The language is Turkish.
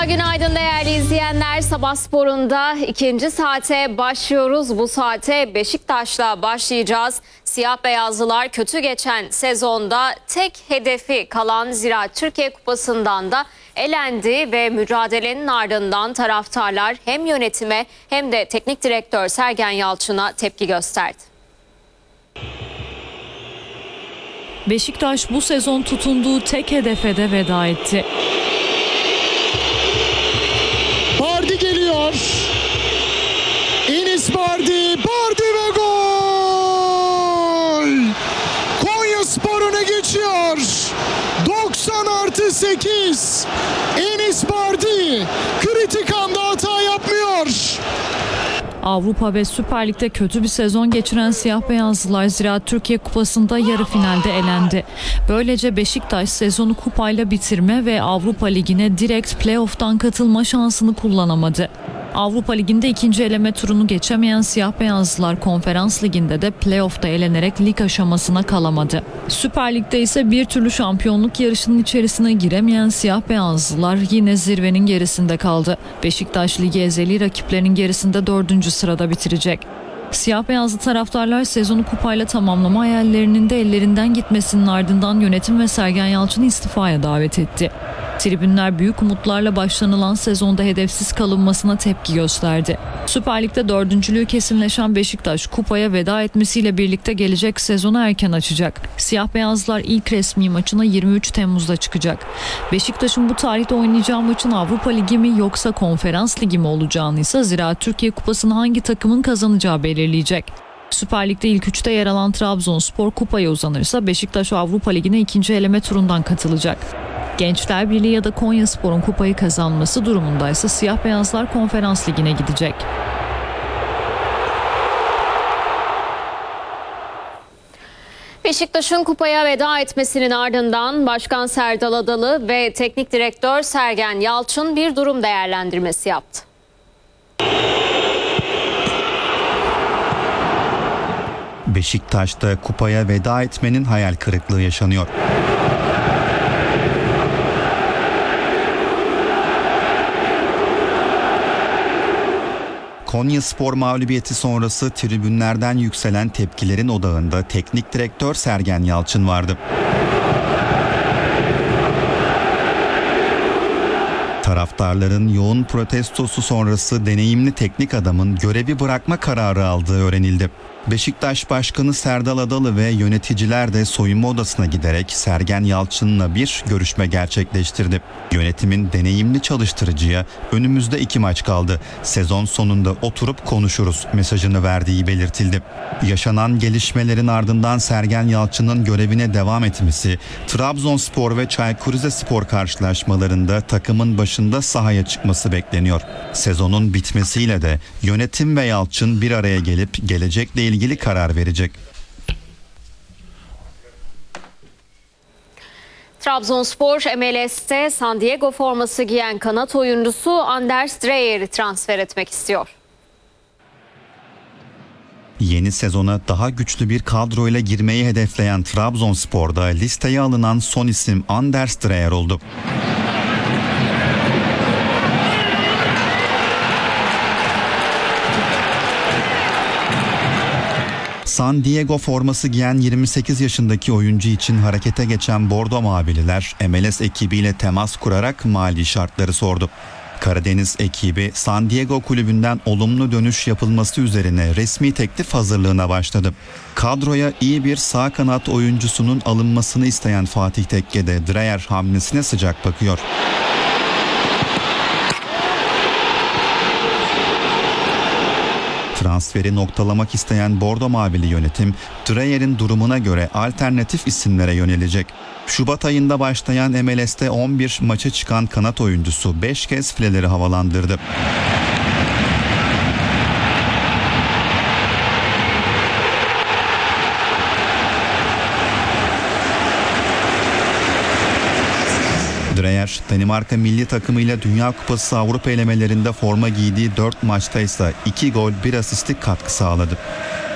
Günaydın değerli izleyenler. Sabah sporunda ikinci saate başlıyoruz. Bu saate Beşiktaş'la başlayacağız. Siyah beyazlılar kötü geçen sezonda tek hedefi kalan Ziraat Türkiye Kupası'ndan da elendi ve mücadelenin ardından taraftarlar hem yönetime hem de teknik direktör Sergen Yalçın'a tepki gösterdi. Beşiktaş bu sezon tutunduğu tek hedefe de veda etti. Bardi geliyor. Enis Bardi ve gol! Konyaspor öne geçiyor. 90+8. Enis Bardi kritik anda hata yapmıyor. Avrupa ve Süper Lig'de kötü bir sezon geçiren siyah beyazlılar Ziraat Türkiye Kupası'nda yarı finalde elendi. Böylece Beşiktaş sezonu kupayla bitirme ve Avrupa Ligi'ne direkt playoff'tan katılma şansını kullanamadı. Avrupa Ligi'nde ikinci eleme turunu geçemeyen siyah beyazlılar Konferans Ligi'nde de playoff'ta elenerek lig aşamasına kalamadı. Süper Lig'de ise bir türlü şampiyonluk yarışının içerisine giremeyen siyah beyazlılar yine zirvenin gerisinde kaldı. Beşiktaş ligi ezeli rakiplerinin gerisinde 4. sırada bitirecek. Siyah beyazlı taraftarlar sezonu kupayla tamamlama hayallerinin de ellerinden gitmesinin ardından yönetim ve Sergen Yalçın'ı istifaya davet etti. Tribünler büyük umutlarla başlanılan sezonda hedefsiz kalınmasına tepki gösterdi. Süper Lig'de dördüncülüğü kesinleşen Beşiktaş kupaya veda etmesiyle birlikte gelecek sezonu erken açacak. Siyah beyazlar ilk resmi maçına 23 Temmuz'da çıkacak. Beşiktaş'ın bu tarihte oynayacağı maçın Avrupa Ligi mi yoksa Konferans Ligi mi olacağını ise Ziraat Türkiye Kupası'nı hangi takımın kazanacağı belirleyecek. Süper Lig'de ilk 3'te yer alan Trabzonspor kupaya uzanırsa Beşiktaş Avrupa Ligi'ne ikinci eleme turundan katılacak. Gençler Birliği ya da Konyaspor'un kupayı kazanması durumundaysa siyah beyazlar Konferans Ligi'ne gidecek. Beşiktaş'ın kupaya veda etmesinin ardından Başkan Serdal Adalı ve Teknik Direktör Sergen Yalçın bir durum değerlendirmesi yaptı. Beşiktaş'ta kupaya veda etmenin hayal kırıklığı yaşanıyor. Konyaspor mağlubiyeti sonrası tribünlerden yükselen tepkilerin odağında teknik direktör Sergen Yalçın vardı. Taraftarların yoğun protestosu sonrası deneyimli teknik adamın görevi bırakma kararı aldığı öğrenildi. Beşiktaş Başkanı Serdal Adalı ve yöneticiler de soyunma odasına giderek Sergen Yalçın'la bir görüşme gerçekleştirdi. Yönetimin deneyimli çalıştırıcıya önümüzde 2 maç kaldı. Sezon sonunda oturup konuşuruz mesajını verdiği belirtildi. Yaşanan gelişmelerin ardından Sergen Yalçın'ın görevine devam etmesi, Trabzonspor ve Çaykur Rizespor karşılaşmalarında takımın başında sahaya çıkması bekleniyor. Sezonun bitmesiyle de yönetim ve Yalçın bir araya gelip gelecekle ilgili karar verecek. Trabzonspor MLS'te San Diego forması giyen kanat oyuncusu Anders Dreyer'i transfer etmek istiyor. Yeni sezona daha güçlü bir kadroyla girmeyi hedefleyen Trabzonspor'da listeye alınan son isim Anders Dreyer oldu. San Diego forması giyen 28 yaşındaki oyuncu için harekete geçen Bordo Mavililer MLS ekibiyle temas kurarak mali şartları sordu. Karadeniz ekibi San Diego kulübünden olumlu dönüş yapılması üzerine resmi teklif hazırlığına başladı. Kadroya iyi bir sağ kanat oyuncusunun alınmasını isteyen Fatih Tekke de Dreyer hamlesine sıcak bakıyor. Transferi noktalamak isteyen Bordo Mavili yönetim, Dreyer'in durumuna göre alternatif isimlere yönelecek. Şubat ayında başlayan MLS'te 11 maça çıkan kanat oyuncusu 5 kez fileleri havalandırdı. Dreyer, Danimarka milli takımıyla Dünya Kupası Avrupa elemelerinde forma giydiği 4 maçta ise 2 gol 1 asistlik katkı sağladı.